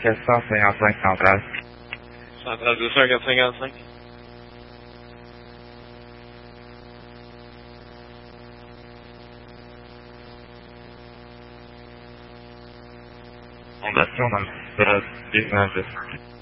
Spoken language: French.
455 centrale. Centrale 200 455. Fondation dans le 19 de